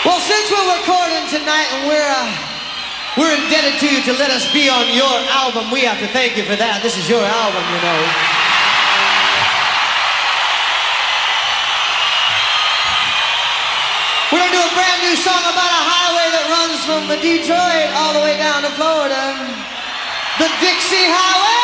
Well, since we're recording tonight and we're indebted to you to let us be on your album, we have to thank you for that. This is your album, you know. We're gonna do a brand new song about a highway that runs from Detroit all the way down to Florida. The Dixie Highway.